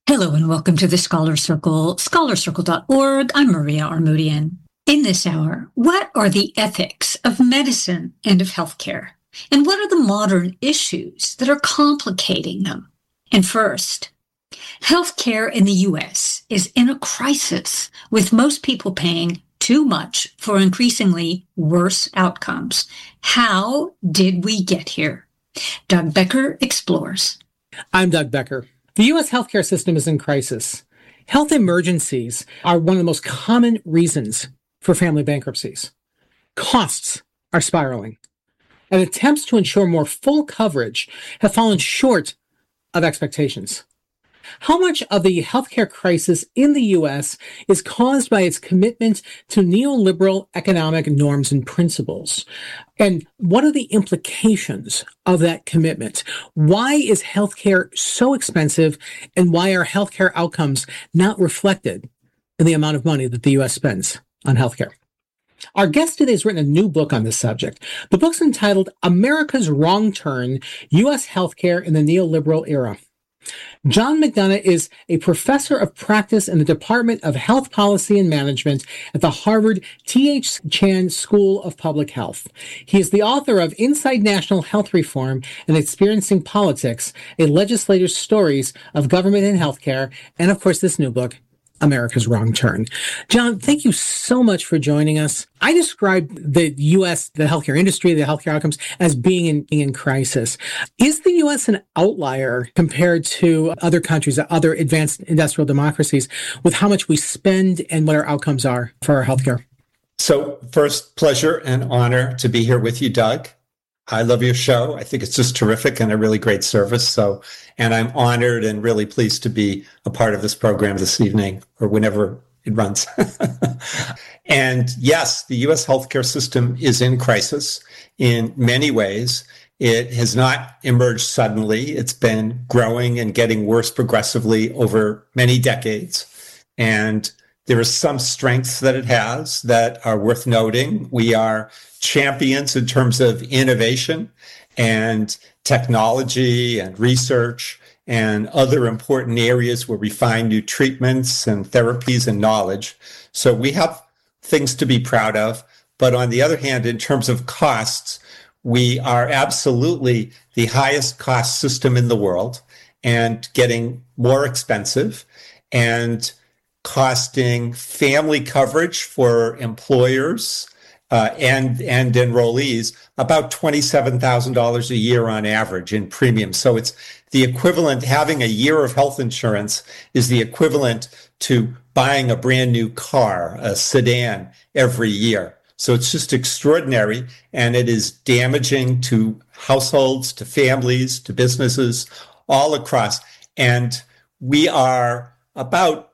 Hello and welcome to the Scholar Circle, scholarcircle.org. I'm Maria Armoudian. In this hour, what are the ethics of medicine and of healthcare? And what are the modern issues that are complicating them? And first, healthcare in the U.S. is in a crisis, with most people paying too much for increasingly worse outcomes. How did we get here? Doug Becker explores. I'm Doug Becker. The U.S. healthcare system is in crisis. Health emergencies are one of the most common reasons for family bankruptcies. Costs are spiraling, and attempts to ensure more full coverage have fallen short of expectations. How much of the healthcare crisis in the U.S. is caused by its commitment to neoliberal economic norms and principles? And what are the implications of that commitment? Why is healthcare so expensive, and why are healthcare outcomes not reflected in the amount of money that the U.S. spends on healthcare? Our guest today has written a new book on this subject. The book's entitled America's Wrong Turn, U.S. Healthcare in the Neoliberal Era. John McDonough is a professor of practice in the Department of Health Policy and Management at the Harvard T.H. Chan School of Public Health. He is the author of Inside National Health Reform and Experiencing Politics, a legislator's stories of government and healthcare, and of course this new book, America's Wrong Turn. John, thank you so much for joining us. I described the U.S., the healthcare industry, the healthcare outcomes as being in crisis. Is the U.S. an outlier compared to other countries, other advanced industrial democracies, with how much we spend and what our outcomes are for our healthcare? So first, pleasure and honor to be here with you, Doug. I love your show. I think it's just terrific and a really great service. And I'm honored and really pleased to be a part of this program this evening or whenever it runs. And yes, the U.S. healthcare system is in crisis in many ways. It has not emerged suddenly. It's been growing and getting worse progressively over many decades. And there are some strengths that it has that are worth noting. We are champions in terms of innovation and technology and research and other important areas where we find new treatments and therapies and knowledge. So we have things to be proud of. But on the other hand, in terms of costs, we are absolutely the highest cost system in the world and getting more expensive and costing family coverage for employers and enrollees about $27,000 a year on average in premiums. So it's the equivalent, having a year of health insurance is the equivalent to buying a brand new car, a sedan, every year. So it's just extraordinary, and it is damaging to households, to families, to businesses all across. And we are about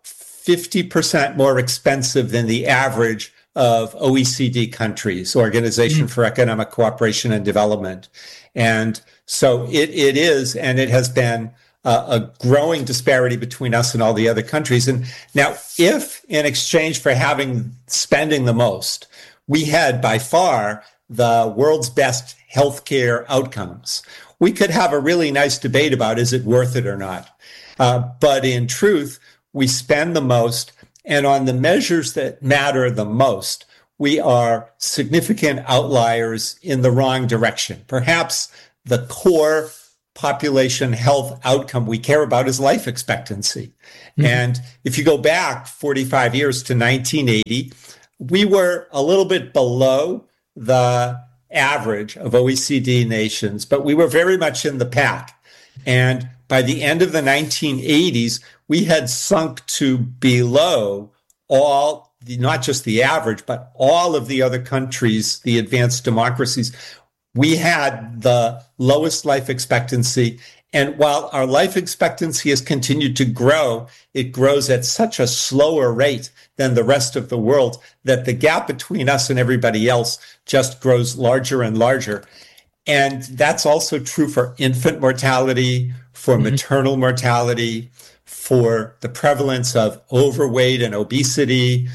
50% more expensive than the average of OECD countries, Organization for Economic Cooperation and Development. And so it is, and it has been a growing disparity between us and all the other countries. And now, if in exchange for spending the most, we had by far the world's best healthcare outcomes, we could have a really nice debate about, is it worth it or not? But in truth, we spend the most, and on the measures that matter the most, we are significant outliers in the wrong direction. Perhaps the core population health outcome we care about is life expectancy. Mm-hmm. And if you go back 45 years to 1980, we were a little bit below the average of OECD nations, but we were very much in the pack. And by the end of the 1980s, we had sunk to below not just the average, but all of the other countries, the advanced democracies. We had the lowest life expectancy. And while our life expectancy has continued to grow, it grows at such a slower rate than the rest of the world that the gap between us and everybody else just grows larger and larger. And that's also true for infant mortality, for maternal mortality, for the prevalence of overweight and obesity,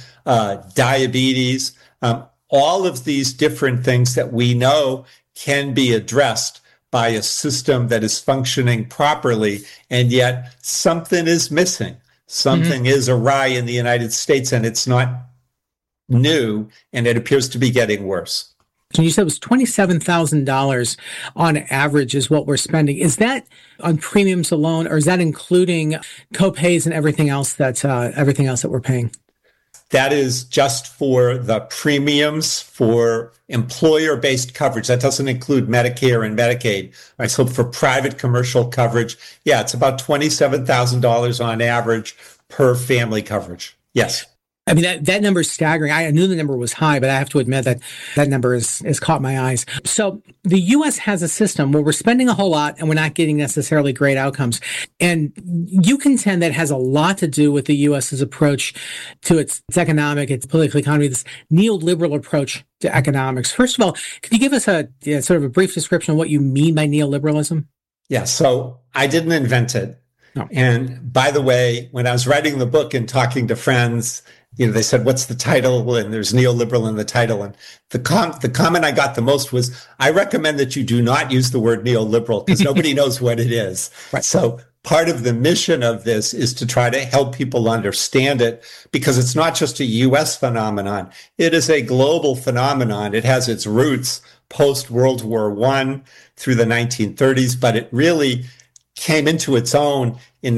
diabetes, all of these different things that we know can be addressed by a system that is functioning properly, and yet something is missing. Something is awry in the United States, and it's not new, and it appears to be getting worse. So you said it was $27,000 on average is what we're spending. Is that on premiums alone, or is that including co-pays and everything else that we're paying? That is just for the premiums for employer-based coverage. That doesn't include Medicare and Medicaid. Right? So for private commercial coverage, it's about $27,000 on average per family coverage. Yes. I mean, that number is staggering. I knew the number was high, but I have to admit that number has caught my eyes. So the U.S. has a system where we're spending a whole lot and we're not getting necessarily great outcomes. And you contend that has a lot to do with the U.S.'s approach to its economic, its political economy, this neoliberal approach to economics. First of all, could you give us a sort of a brief description of what you mean by neoliberalism? Yeah, so I didn't invent it. No. And by the way, when I was writing the book and talking to friends, they said, what's the title? And there's neoliberal in the title. And the comment I got the most was, I recommend that you do not use the word neoliberal because nobody knows what it is. Right. So part of the mission of this is to try to help people understand it, because it's not just a U.S. phenomenon. It is a global phenomenon. It has its roots post-World War I through the 1930s, but it really came into its own in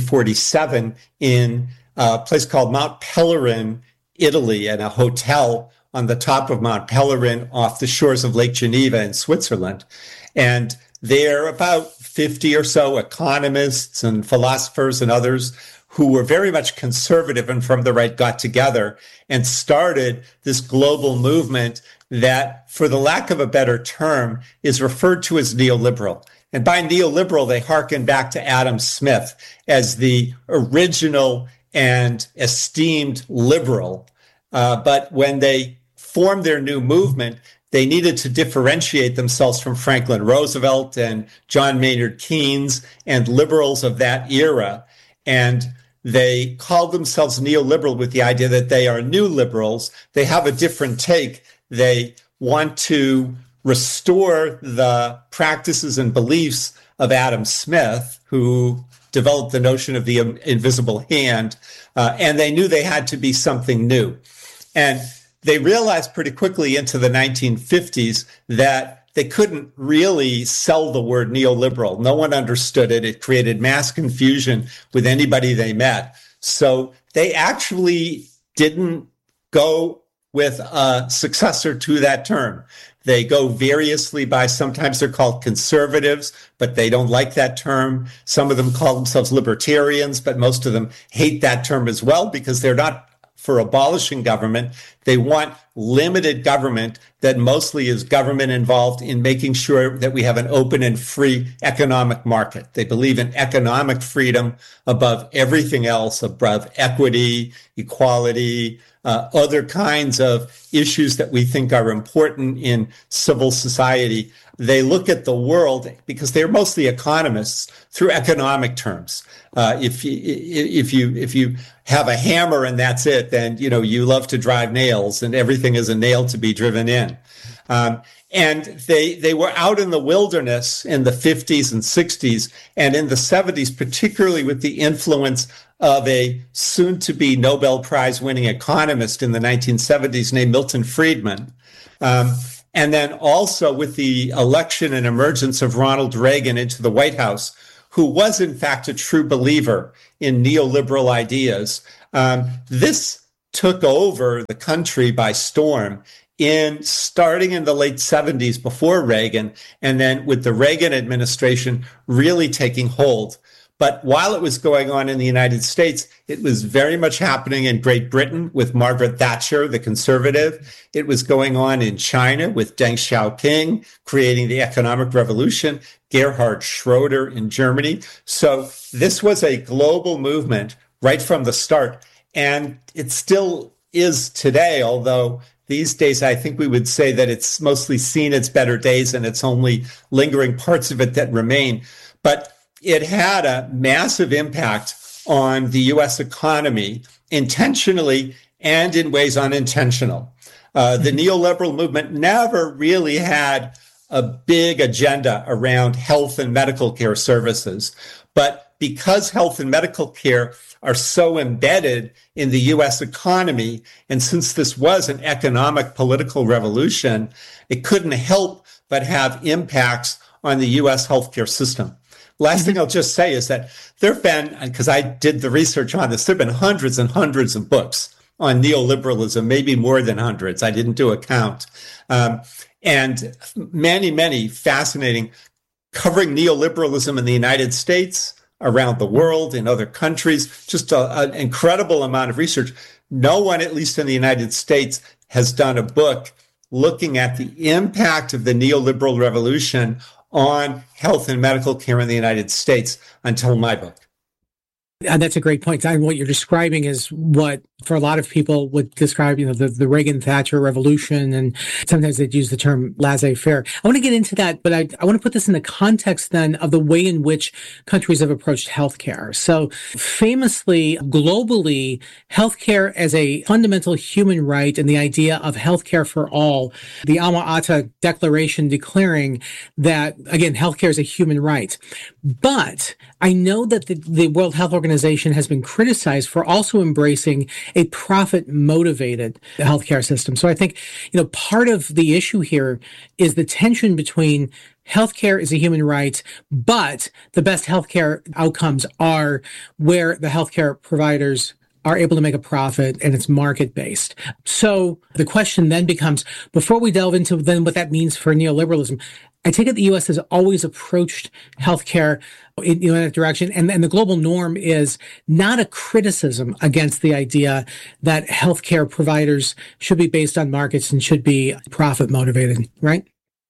1947 in a place called Mount Pelerin, Italy, and a hotel on the top of Mount Pelerin off the shores of Lake Geneva in Switzerland. And there are about 50 or so economists and philosophers and others who were very much conservative and from the right got together and started this global movement that, for the lack of a better term, is referred to as neoliberal. And by neoliberal, they hearken back to Adam Smith as the original and esteemed liberal. But when they formed their new movement, they needed to differentiate themselves from Franklin Roosevelt and John Maynard Keynes and liberals of that era. And they called themselves neoliberal with the idea that they are new liberals. They have a different take. They want to restore the practices and beliefs of Adam Smith, who developed the notion of the invisible hand, and they knew they had to be something new. And they realized pretty quickly into the 1950s that they couldn't really sell the word neoliberal. No one understood it. It created mass confusion with anybody they met. So they actually didn't go with a successor to that term. They go variously by, sometimes they're called conservatives, but they don't like that term. Some of them call themselves libertarians, but most of them hate that term as well because they're not for abolishing government. They want limited government that mostly is government involved in making sure that we have an open and free economic market. They believe in economic freedom above everything else, above equity, equality, other kinds of issues that we think are important in civil society. They look at the world, because they're mostly economists, through economic terms. If you have a hammer and that's it, then you love to drive nails, and everything is a nail to be driven in. And they were out in the wilderness in the 50s and 60s, and in the 70s, particularly with the influence of a soon-to-be Nobel Prize-winning economist in the 1970s named Milton Friedman. And then also with the election and emergence of Ronald Reagan into the White House, who was in fact a true believer in neoliberal ideas. This took over the country by storm starting in the late 70s before Reagan, and then with the Reagan administration really taking hold. But while it was going on in the United States, it was very much happening in Great Britain with Margaret Thatcher, the conservative. It was going on in China with Deng Xiaoping, creating the economic revolution, Gerhard Schroeder in Germany. So this was a global movement right from the start. And it still is today, although these days I think we would say that it's mostly seen its better days and it's only lingering parts of it that remain. But it had a massive impact on the U.S. economy, intentionally and in ways unintentional. The neoliberal movement never really had a big agenda around health and medical care services. But because health and medical care are so embedded in the U.S. economy, and since this was an economic political revolution, it couldn't help but have impacts on the U.S. healthcare system. Last thing I'll just say is that there have been, because I did the research on this, there have been hundreds and hundreds of books on neoliberalism, maybe more than hundreds. I didn't do a count. And many, many fascinating, covering neoliberalism in the United States, around the world, in other countries, just an incredible amount of research. No one, at least in the United States, has done a book looking at the impact of the neoliberal revolution on health and medical care in the United States until my book. That's a great point. What you're describing is what, for a lot of people, would describe, the Reagan-Thatcher revolution, and sometimes they'd use the term laissez-faire. I want to get into that, but I want to put this in the context then of the way in which countries have approached healthcare. So famously, globally, healthcare as a fundamental human right and the idea of healthcare for all, the Alma-Ata Declaration declaring that, again, healthcare is a human right. But I know that the World Health Organization has been criticized for also embracing a profit-motivated healthcare system. So I think, part of the issue here is the tension between healthcare is a human right, but the best healthcare outcomes are where the healthcare providers are able to make a profit and it's market-based. So the question then becomes, before we delve into then what that means for neoliberalism, I take it the U.S. has always approached healthcare in that direction, and the global norm is not a criticism against the idea that healthcare providers should be based on markets and should be profit motivated, right?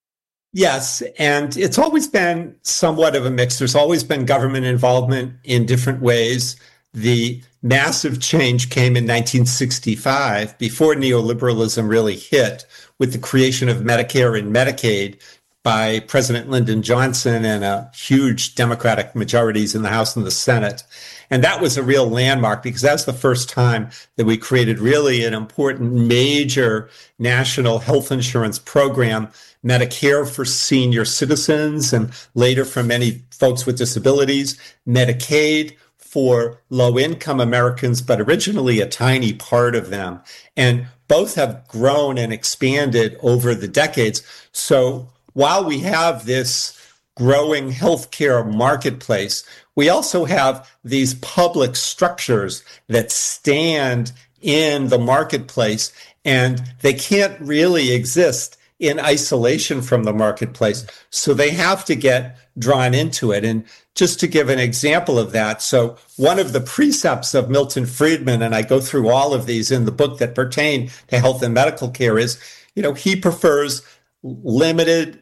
Yes, and it's always been somewhat of a mix. There's always been government involvement in different ways. The massive change came in 1965, before neoliberalism really hit, with the creation of Medicare and Medicaid by President Lyndon Johnson and huge Democratic majorities in the House and the Senate. And that was a real landmark because that's the first time that we created really an important major national health insurance program, Medicare for senior citizens and later for many folks with disabilities, Medicaid for low-income Americans, but originally a tiny part of them. And both have grown and expanded over the decades. So while we have this growing healthcare marketplace, we also have these public structures that stand in the marketplace, and they can't really exist in isolation from the marketplace. So they have to get drawn into it. And just to give an example of that, so one of the precepts of Milton Friedman, and I go through all of these in the book that pertain to health and medical care, is, he prefers limited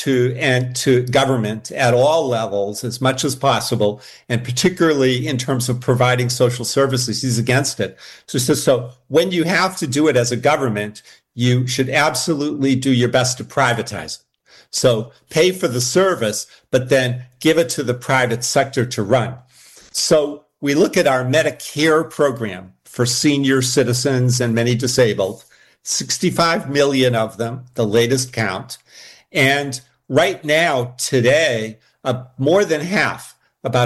to government at all levels as much as possible, and particularly in terms of providing social services. He's against it. So he says, so when you have to do it as a government, you should absolutely do your best to privatize it. So pay for the service, but then give it to the private sector to run. So we look at our Medicare program for senior citizens and many disabled, 65 million of them, the latest count. And right now, today, more than half, about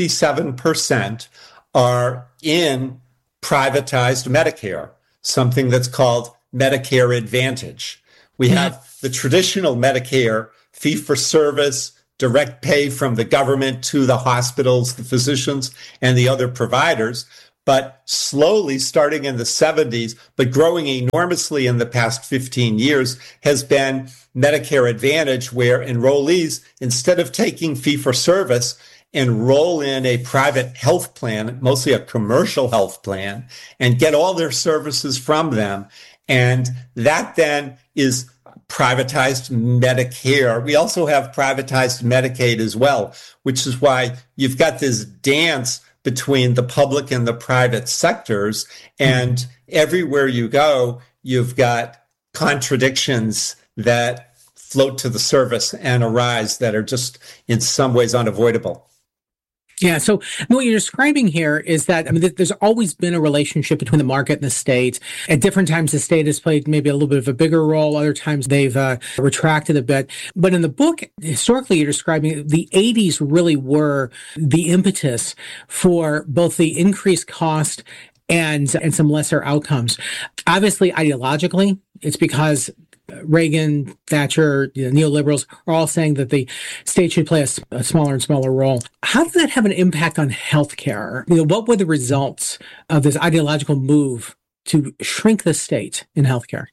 57%, are in privatized Medicare, something that's called Medicare Advantage. We have the traditional Medicare, fee-for-service, direct pay from the government to the hospitals, the physicians, and the other providers. But slowly, starting in the 70s, but growing enormously in the past 15 years, has been Medicare Advantage, where enrollees, instead of taking fee-for-service, enroll in a private health plan, mostly a commercial health plan, and get all their services from them. And that then is privatized Medicare. We also have privatized Medicaid as well, which is why you've got this dance between the public and the private sectors. And everywhere you go, you've got contradictions that float to the surface and arise that are just in some ways unavoidable. Yeah. So what you're describing here is that, there's always been a relationship between the market and the state. At different times, the state has played maybe a little bit of a bigger role. Other times they've retracted a bit. But in the book, historically, you're describing the 80s really were the impetus for both the increased cost and some lesser outcomes. Obviously, ideologically, it's because Reagan, Thatcher, neoliberals are all saying that the state should play a smaller and smaller role. How does that have an impact on healthcare? What were the results of this ideological move to shrink the state in healthcare?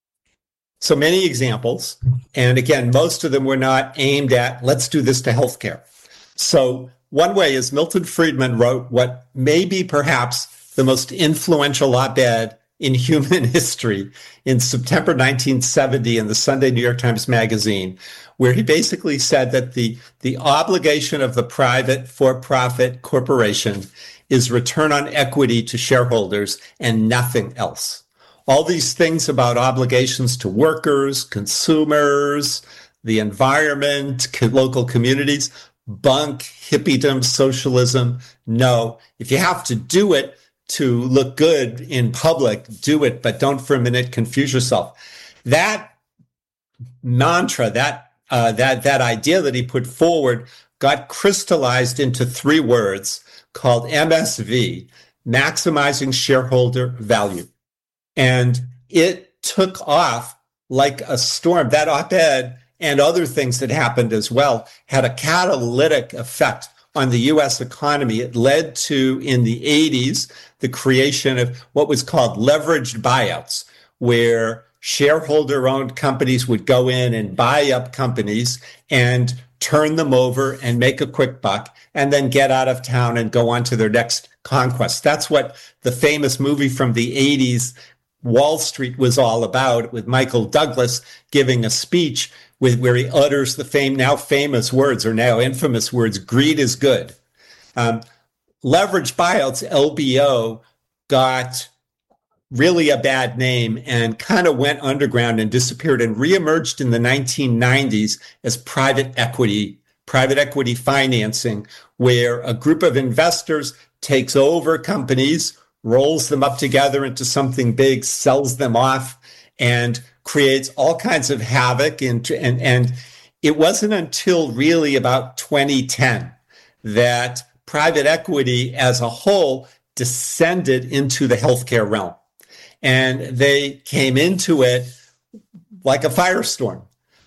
So many examples. And again, most of them were not aimed at, let's do this to healthcare. So one way is Milton Friedman wrote what may be perhaps the most influential op-ed in human history in September 1970 in the Sunday New York Times Magazine, where he basically said that the obligation of the private for-profit corporation is return on equity to shareholders and nothing else. All these things about obligations to workers, consumers, the environment, local communities, bunk, hippiedom, socialism. No, if you have to do it to look good in public, do it, but don't for a minute confuse yourself. That mantra, that idea that he put forward got crystallized into three words called MSV, maximizing shareholder value. And it took off like a storm. That op-ed and other things that happened as well had a catalytic effect on the U.S. economy. It led to, in the 80s, the creation of what was called leveraged buyouts, where shareholder-owned companies would go in and buy up companies and turn them over and make a quick buck and then get out of town and go on to their next conquest. That's what the famous movie from the 80s, Wall Street, was all about, with Michael Douglas giving a speech where he utters the now famous words, or now infamous words, greed is good. Leveraged buyouts, LBO, got really a bad name and kind of went underground and disappeared and reemerged in the 1990s as private equity financing, where a group of investors takes over companies, rolls them up together into something big, sells them off, and creates all kinds of havoc. And it wasn't until really about 2010 that private equity as a whole descended into the healthcare realm. And they came into it like a firestorm.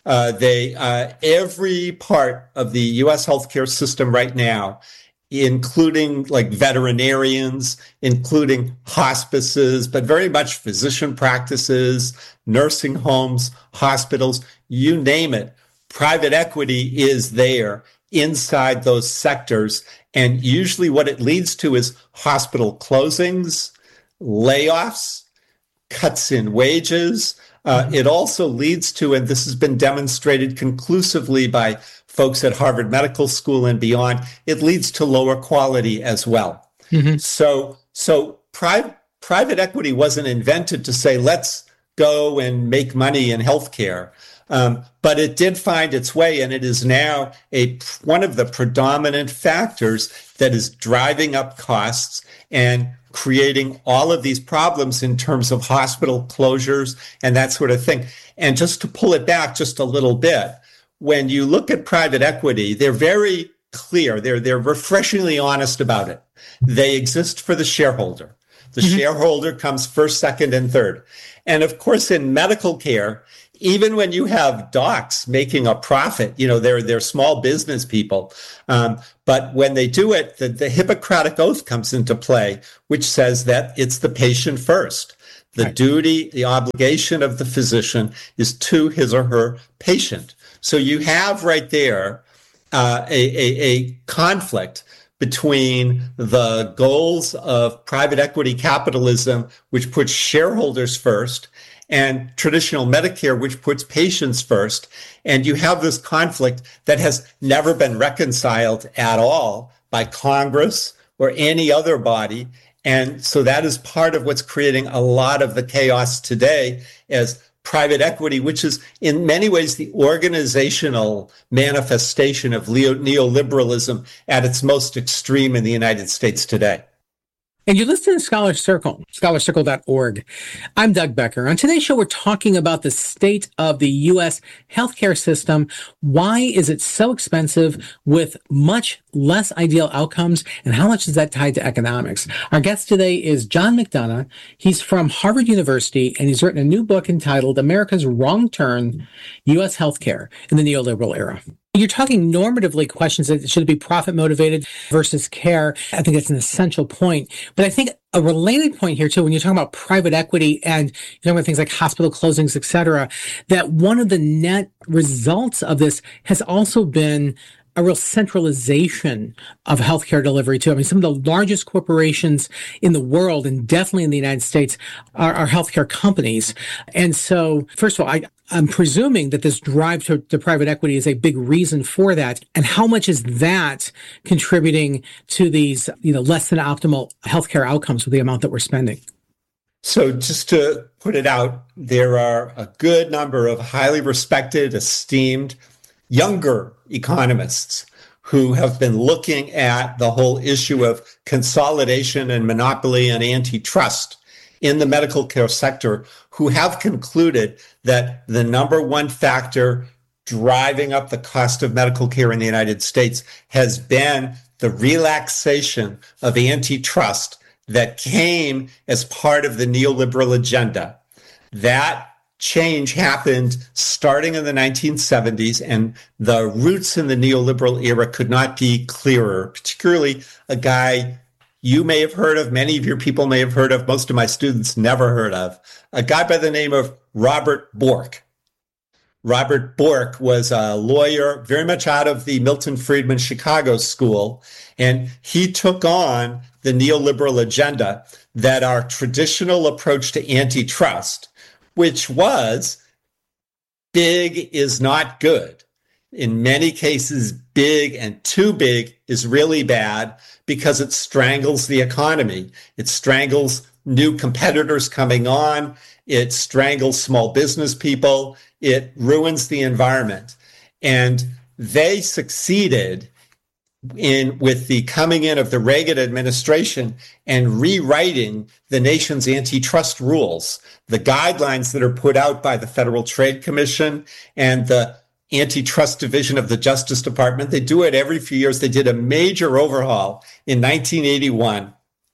Every part of the U.S. healthcare system right now, including like veterinarians, including hospices, but very much physician practices, nursing homes, hospitals, you name it. Private equity is there inside those sectors. And usually what it leads to is hospital closings, layoffs, cuts in wages. It also leads to, and this has been demonstrated conclusively by folks at Harvard Medical School and beyond, it leads to lower quality as well. Mm-hmm. So private equity wasn't invented to say, let's go and make money in healthcare. But it did find its way, and it is now one of the predominant factors that is driving up costs and creating all of these problems in terms of hospital closures and that sort of thing. And just to pull it back just a little bit, when you look at private equity, they're very clear. They're refreshingly honest about it. They exist for the shareholder. The shareholder comes first, second, and third. And of course, in medical care, even when you have docs making a profit, they're small business people. But when they do it, the Hippocratic Oath comes into play, which says that it's the patient first. The duty, the obligation of the physician is to his or her patient. So you have right there a conflict between the goals of private equity capitalism, which puts shareholders first, and traditional Medicare, which puts patients first. And you have this conflict that has never been reconciled at all by Congress or any other body. And so that is part of what's creating a lot of the chaos today, as private equity, which is in many ways the organizational manifestation of neoliberalism at its most extreme in the United States today. And you listen to Scholar Circle, scholarcircle.org. I'm Doug Becker. On today's show, we're talking about the state of the U.S. healthcare system. Why is it so expensive with much less ideal outcomes? And how much is that tied to economics? Our guest today is John McDonough. He's from Harvard University, and he's written a new book entitled America's Wrong Turn, U.S. Healthcare in the Neoliberal Era. You're talking normatively questions that should it be profit motivated versus care. I think that's an essential point. But I think a related point here too, when you're talking about private equity and you're talking about things like hospital closings, et cetera, that one of the net results of this has also been a real centralization of healthcare delivery too. I mean, some of the largest corporations in the world, and definitely in the United States, are healthcare companies. And so, first of all, I'm presuming that this drive to private equity is a big reason for that. And how much is that contributing to these, less than optimal healthcare outcomes with the amount that we're spending? So just to put it out, there are a good number of highly respected, esteemed, younger economists who have been looking at the whole issue of consolidation and monopoly and antitrust in the medical care sector, who have concluded that the number one factor driving up the cost of medical care in the United States has been the relaxation of antitrust that came as part of the neoliberal agenda. That change happened starting in the 1970s, and the roots in the neoliberal era could not be clearer, particularly a guy you may have heard of, many of your people may have heard of, most of my students never heard of, a guy by the name of Robert Bork. Robert Bork was a lawyer very much out of the Milton Friedman Chicago School, and he took on the neoliberal agenda that our traditional approach to antitrust, which was big is not good. In many cases, big and too big is really bad because it strangles the economy. It strangles new competitors coming on. It strangles small business people. It ruins the environment. And they succeeded with the coming in of the Reagan administration and rewriting the nation's antitrust rules, the guidelines that are put out by the Federal Trade Commission and the Antitrust Division of the Justice Department. They do it every few years. They did a major overhaul in 1981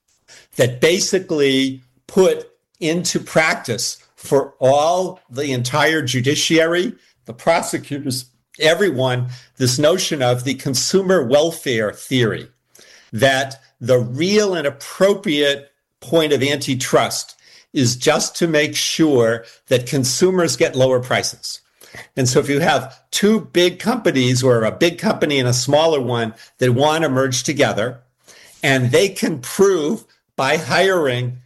that basically put into practice for the entire judiciary, the prosecutors, everyone, this notion of the consumer welfare theory, that the real and appropriate point of antitrust is just to make sure that consumers get lower prices. And so if you have two big companies or a big company and a smaller one that want to merge together, and they can prove by hiring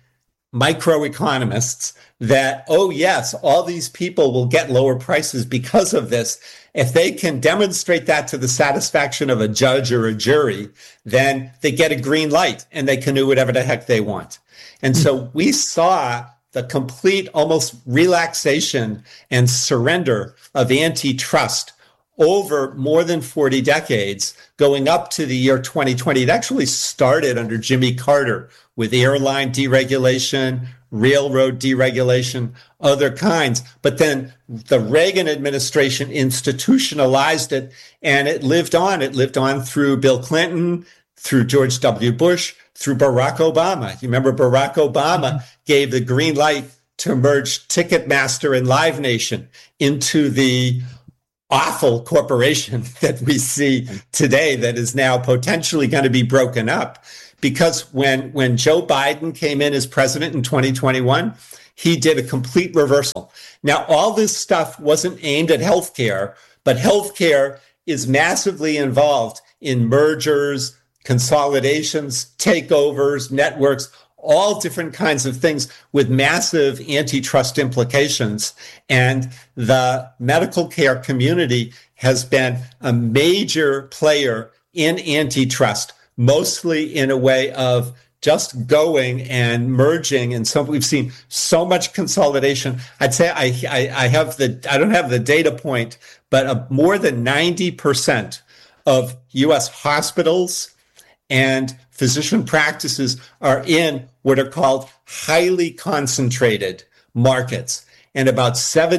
microeconomists that, oh yes, all these people will get lower prices because of this. If they can demonstrate that to the satisfaction of a judge or a jury, then they get a green light and they can do whatever the heck they want. And so we saw the complete almost relaxation and surrender of antitrust over more than 40 decades, going up to the year 2020. It actually started under Jimmy Carter with airline deregulation, railroad deregulation, other kinds. But then the Reagan administration institutionalized it, and it lived on. It lived on through Bill Clinton, through George W. Bush, through Barack Obama. You remember Barack Obama gave the green light to merge Ticketmaster and Live Nation into the awful corporation that we see today that is now potentially going to be broken up. Because when Joe Biden came in as president in 2021, he did a complete reversal. Now, all this stuff wasn't aimed at healthcare, but healthcare is massively involved in mergers, consolidations, takeovers, networks, all different kinds of things with massive antitrust implications. And the medical care community has been a major player in antitrust, mostly in a way of just going and merging, and we've seen so much consolidation. I'd say I don't have the data point, but more than 90% of U.S. hospitals and physician practices are in what are called highly concentrated markets. And about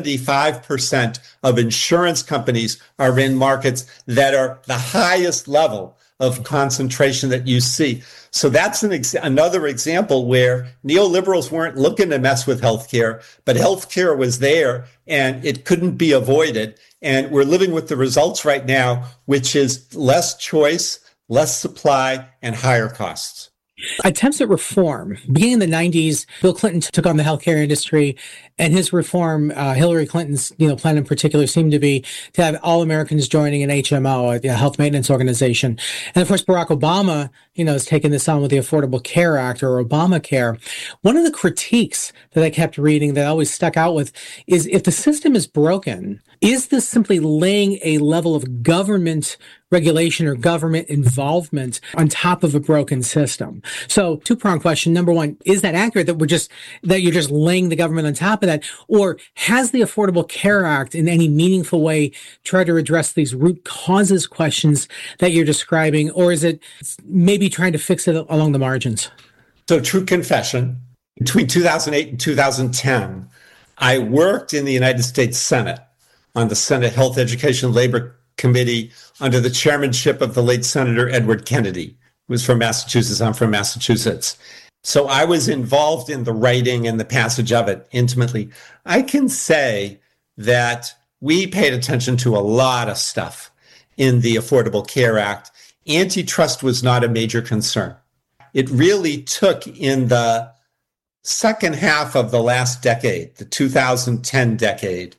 75% of insurance companies are in markets that are the highest level of concentration that you see. So that's another example where neoliberals weren't looking to mess with healthcare, but healthcare was there and it couldn't be avoided. And we're living with the results right now, which is less choice, less supply, and higher costs. Attempts at reform. Beginning in the 90s, Bill Clinton took on the healthcare industry, and his reform, Hillary Clinton's plan in particular, seemed to be to have all Americans joining an HMO, a health maintenance organization. And of course, Barack Obama, has taken this on with the Affordable Care Act, or Obamacare. One of the critiques that I kept reading that always stuck out with is, if the system is broken, is this simply laying a level of government regulation or government involvement on top of a broken system? So, two-pronged question. Number one, is that accurate that you're just laying the government on top of that? Or has the Affordable Care Act in any meaningful way tried to address these root causes questions that you're describing? Or is it maybe trying to fix it along the margins? So, true confession, between 2008 and 2010, I worked in the United States Senate on the Senate Health, Education, Labor Committee under the chairmanship of the late Senator Edward Kennedy, who was from Massachusetts. I'm from Massachusetts. So I was involved in the writing and the passage of it intimately. I can say that we paid attention to a lot of stuff in the Affordable Care Act. Antitrust was not a major concern. It really took in the second half of the last decade, the 2010 decade,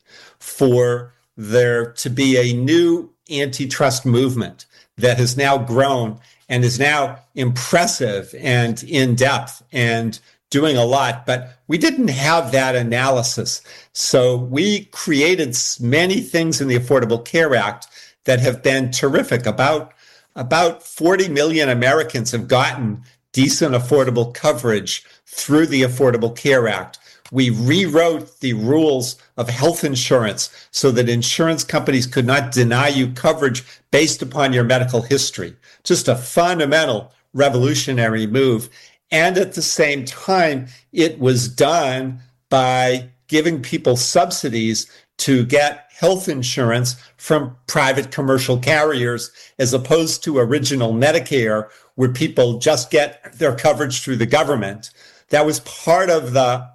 for there to be a new antitrust movement that has now grown and is now impressive and in depth and doing a lot. But we didn't have that analysis. So we created many things in the Affordable Care Act that have been terrific. About 40 million Americans have gotten decent affordable coverage through the Affordable Care Act. We rewrote the rules of health insurance so that insurance companies could not deny you coverage based upon your medical history. Just a fundamental revolutionary move. And at the same time, it was done by giving people subsidies to get health insurance from private commercial carriers, as opposed to original Medicare, where people just get their coverage through the government. That was part of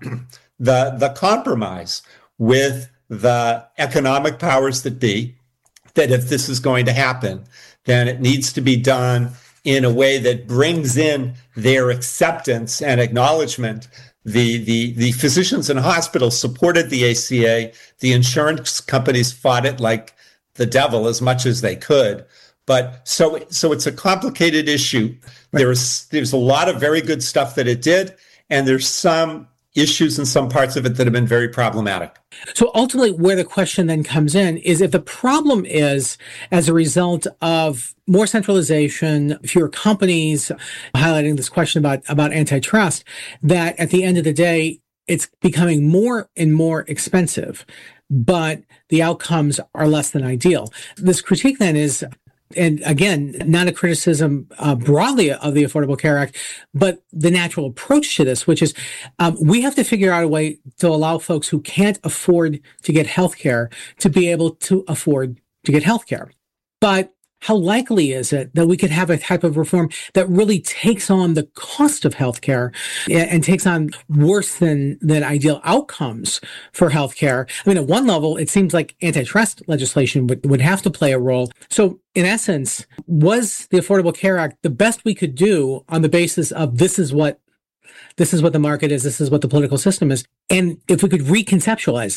the compromise with the economic powers that be, that if this is going to happen, then it needs to be done in a way that brings in their acceptance and acknowledgement. The physicians and hospitals supported the ACA. The insurance companies fought it like the devil as much as they could. But so it's a complicated issue. There's a lot of very good stuff that it did, and there's some issues in some parts of it that have been very problematic. So ultimately, where the question then comes in is, if the problem is as a result of more centralization, fewer companies, highlighting this question about antitrust, that at the end of the day, it's becoming more and more expensive, but the outcomes are less than ideal. This critique then is, and again, not a criticism broadly of the Affordable Care Act, but the natural approach to this, which is we have to figure out a way to allow folks who can't afford to get healthcare to be able to afford to get healthcare. But how likely is it that we could have a type of reform that really takes on the cost of healthcare and takes on worse than ideal outcomes for healthcare? I mean, at one level, it seems like antitrust legislation would have to play a role. So in essence, was the Affordable Care Act the best we could do on the basis of this is what the market is, this is what the political system is? And if we could reconceptualize